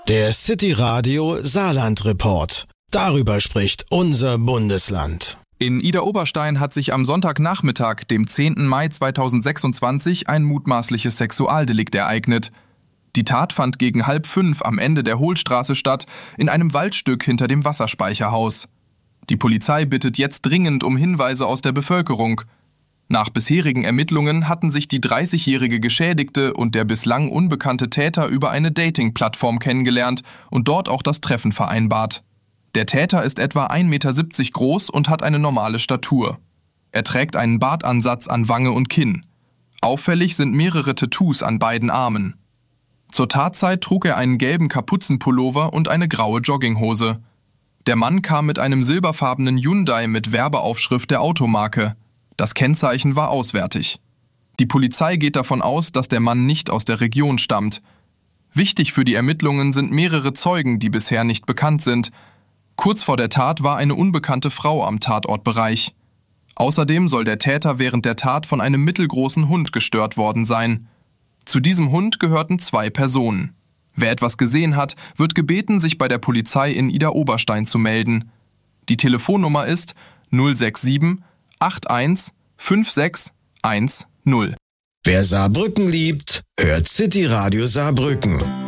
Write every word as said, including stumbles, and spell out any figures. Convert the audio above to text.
Der City Radio Saarland Report. Darüber spricht unser Bundesland. In Idar-Oberstein hat sich am Sonntagnachmittag, dem zehnten Mai zweitausendsechsundzwanzig, ein mutmaßliches Sexualdelikt ereignet. Die Tat fand gegen halb fünf am Ende der Hohlstraße statt, in einem Waldstück hinter dem Wasserspeicherhaus. Die Polizei bittet jetzt dringend um Hinweise aus der Bevölkerung. Nach bisherigen Ermittlungen hatten sich die dreißigjährige Geschädigte und der bislang unbekannte Täter über eine Dating-Plattform kennengelernt und dort auch das Treffen vereinbart. Der Täter ist etwa ein Meter siebzig groß und hat eine normale Statur. Er trägt einen Bartansatz an Wange und Kinn. Auffällig sind mehrere Tattoos an beiden Armen. Zur Tatzeit trug er einen gelben Kapuzenpullover und eine graue Jogginghose. Der Mann kam mit einem silberfarbenen Hyundai mit Werbeaufschrift der Automarke. Das Kennzeichen war auswärtig. Die Polizei geht davon aus, dass der Mann nicht aus der Region stammt. Wichtig für die Ermittlungen sind mehrere Zeugen, die bisher nicht bekannt sind. Kurz vor der Tat war eine unbekannte Frau am Tatortbereich. Außerdem soll der Täter während der Tat von einem mittelgroßen Hund gestört worden sein. Zu diesem Hund gehörten zwei Personen. Wer etwas gesehen hat, wird gebeten, sich bei der Polizei in Idar-Oberstein zu melden. Die Telefonnummer ist null sechs sieben acht eins fünf sechs eins null. Wer Saarbrücken liebt, hört City Radio Saarbrücken.